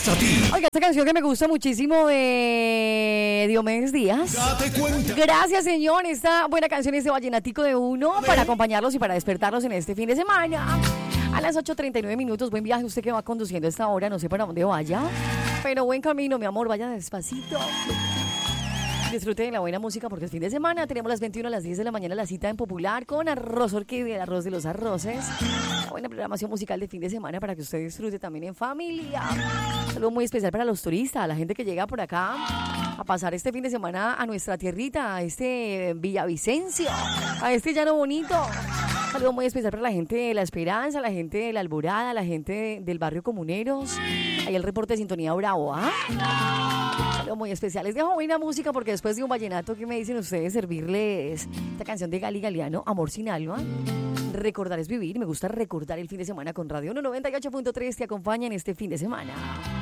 Oiga, esta canción que me gusta muchísimo de Diomedes Díaz. Date cuenta. Gracias, señor. Esta buena canción es de Vallenatico de Uno para acompañarlos y para despertarlos en este fin de semana. A las 8:39 minutos. Buen viaje usted que va conduciendo a esta hora. No sé para dónde vaya, pero buen camino, mi amor. Vaya despacito. Disfrute de la buena música porque es fin de semana. Tenemos las 21 a las 10 de la mañana la cita en Popular con Arroz Orquídea, el arroz de los arroces. La buena programación musical de fin de semana para que usted disfrute también en familia. Un saludo muy especial para los turistas, a la gente que llega por acá a pasar este fin de semana a nuestra tierrita, a este Villavicencio, a este llano bonito. Un saludo muy especial para la gente de La Esperanza, la gente de La Alborada, la gente del barrio Comuneros. Ahí el reporte de Sintonía Bravo, ¿ah? Saludos muy especial. Les dejo buena música porque después de un vallenato, ¿qué me dicen ustedes? Servirles esta canción de Gali Galiano, Amor sin alma. Recordar es vivir. Me gusta recordar el fin de semana con Radio 198.3. Te acompaña en este fin de semana.